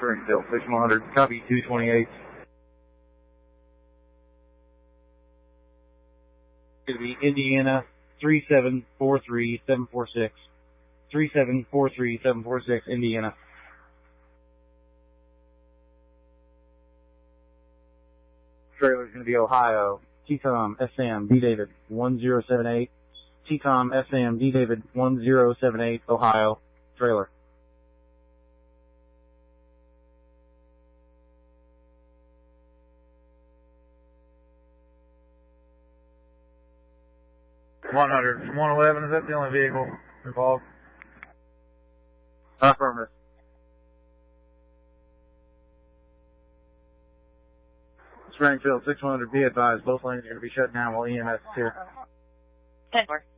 Springfield, 6100, copy 228. Going to be Indiana 3743746. 3743746, Indiana. Trailer's going to be Ohio. TCOM SM D David 1078. TCOM SM D David 1078, Ohio. Trailer. From 111, is that the only vehicle involved? Affirmative. Springfield 6100, be advised, both lanes are going to be shut down while EMS is here. 10-4.